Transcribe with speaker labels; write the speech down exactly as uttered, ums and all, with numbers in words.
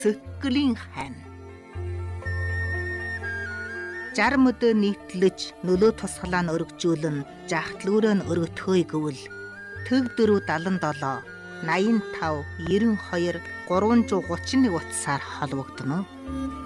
Speaker 1: Сэтгэлийн хань. Жарм өдөө нийтлэж нөлөө тусгалаа нь өргөжүүлэн жахтлүүрээ нь өргөтхөөе гэвэл төв дөрөв далан долоо наян тав ерөн хоёр гурван зуун гучин нэг утсаар холбогдно уу?